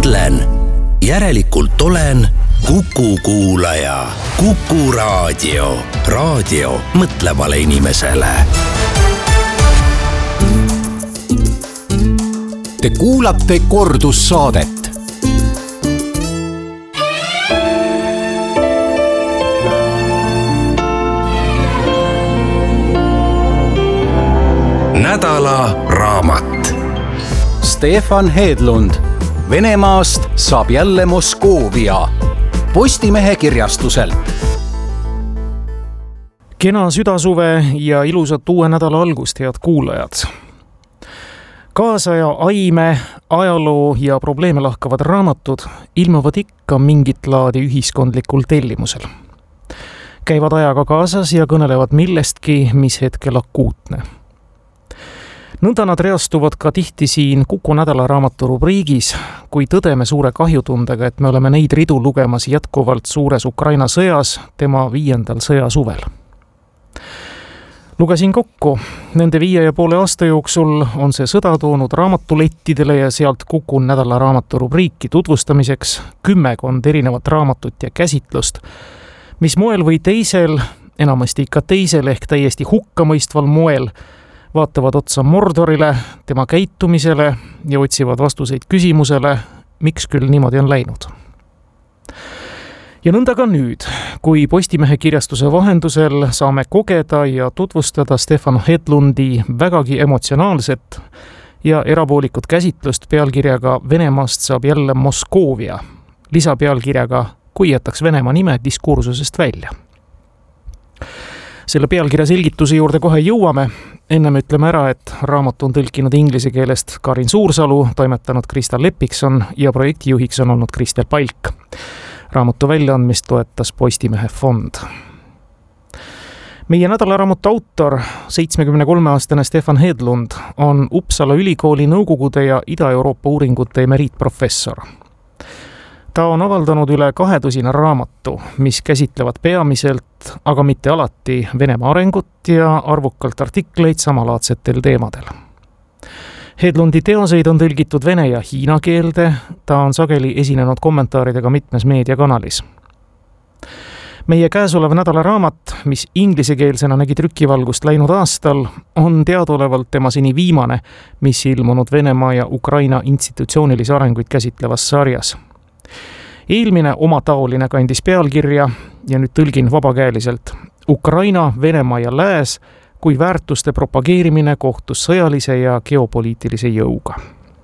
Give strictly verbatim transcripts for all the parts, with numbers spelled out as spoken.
mõtlen, järelikult olen Kuku kuulaja. Kuku raadio. Raadio mõtlevale inimesele. Te kuulate kordussaadet. Nädala raamat. Stefan Hedlund. Venemaast saab jälle Moskoovia. Postimehe kirjastuselt. Kena südasuve ja ilusat uue nädala algust, head kuulajad. Kaasaja aime, ajaloo ja probleeme lahkavad raamatud ilmuvad ikka mingit laadi ühiskondlikul tellimusel. Käivad ajaga kaasas ja kõnelevad millestki, mis hetkel akuutne. Nõnda nad reastuvad ka tihti siin Kuku nädala raamatu rubriigis, kui tõdeme suure kahjutundega, et me oleme neid ridu lugemas jätkuvalt suures Ukraina sõjas, tema viiendal sõjasuvel. Lugesin kokku, nende viie ja poole aasta jooksul on see sõda toonud raamatulettidele ja sealt Kuku nädala raamatu rubriiki tutvustamiseks kümmekond erinevat raamatut ja käsitlust, mis moel või teisel, enamasti ikka teisel ehk täiesti hukkamõistval moel, vaatavad otsa Mordorile, tema käitumisele ja otsivad vastuseid küsimusele, miks küll niimoodi on läinud. Ja nõnda ka nüüd, kui Postimehe kirjastuse vahendusel saame kogeda ja tutvustada Stefan Hedlundi vägagi emotsionaalset ja erapoolikut käsitlust pealkirjaga Venemaast saab jälle Moskoovia, lisapealkirjaga kui jätaks Venemaa nime diskursusest välja. Selle pealkirja selgituse juurde kohe jõuame. Ennem ütleme ära, et raamat on tõlkinud inglise keelest Karin Suursalu, toimetanud Krista Lepikson ja projektijuhiks on olnud Kristel Palk. Raamatu väljaandmist toetas Postimehe fond. Meie nädalaraamatu autor, seitsmekümne kolme aastane Stefan Hedlund, on Uppsala ülikooli Nõukogude ja Ida-Euroopa uuringute emeriitprofessor. Ta on avaldanud üle kahetusina raamatu, mis käsitlevad peamiselt, aga mitte alati Venemaa arengut ja arvukalt artikleid samalaadsetel teemadel. Hedlundi teoseid on tõlgitud vene ja hiina keelde, ta on sageli esinenud kommentaaridega mitmes meediakanalis. Meie käesolev nädala raamat, mis inglisekeelsena nägi trükivalgust läinud aastal, on teadaolevalt tema seni viimane, mis ilmunud Venemaa ja Ukraina institutsioonilisi arenguid käsitlevas sarjas. Eelmine omataoline kandis pealkirja ja nüüd tõlgin vabakäeliselt Ukraina, Venemaa ja Lääs kui väärtuste propageerimine kohtus sõjalise ja geopoliitilise jõuga.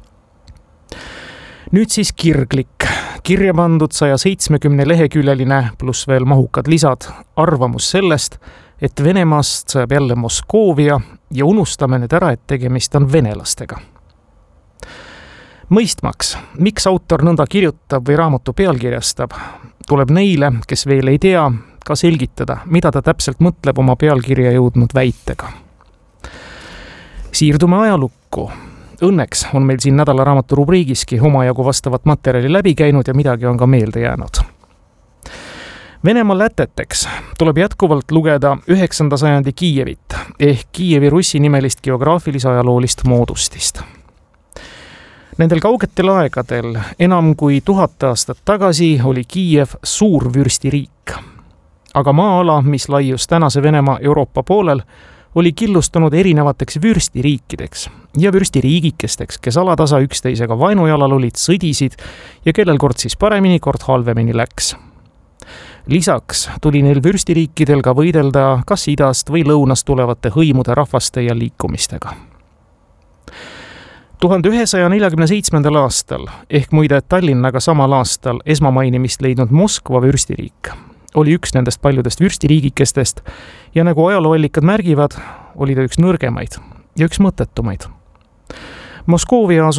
Nüüd siis kirglik, kirja pandud saja seitsmekümne leheküljeline pluss veel mahukad lisad, arvamus sellest, et Venemaast saab jälle Moskoovia ja unustame nüüd ära, et tegemist on venelastega. Mõistmaks, miks autor nõnda kirjutab või raamatu pealkirjastab, tuleb neile, kes veel ei tea, ka selgitada, mida ta täpselt mõtleb oma pealkirja jõudnud väitega. Siirdume ajalukku. Õnneks on meil siin nädala raamatu rubriigiski omajagu vastavat materjali läbi käinud ja midagi on ka meelde jäänud. Venemaa läteteks tuleb jätkuvalt lugeda üheksanda sajandi Kiievit ehk Kiievi Russi nimelist geograafilise ajaloolist moodustist. Nendel kaugetel aegadel, enam kui tuhat aastat tagasi, oli Kiiev suur vürstiriik. Aga maa-ala, mis laius tänase Venemaa Euroopa poolel, oli killustunud erinevateks vürstiriikideks ja vürstiriigikesteks, kes alatasa üksteisega vaenujalal olid, sõdisid ja kellel kord siis paremini, kord halvemini läks. Lisaks tuli neil vürstiriikidel ka võidelda kas idast või lõunast tulevate hõimude rahvaste ja liikumistega. tuhande ühesaja neljakümne seitsmendal aastal, ehk muide Tallinnaga samal aastal esmamainimist leidnud Moskva vürstiriik, oli üks nendest paljudest vürstiriigikestest ja nagu ajalooallikad märgivad, oli ta üks nõrgemaid ja üks mõttetumaid. Moskoovia